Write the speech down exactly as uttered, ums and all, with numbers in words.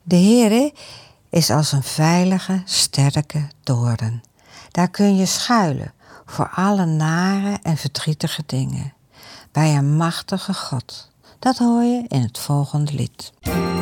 De Heere is als een veilige, sterke toren. Daar kun je schuilen voor alle nare en verdrietige dingen. Bij een machtige God. Dat hoor je in het volgende lied.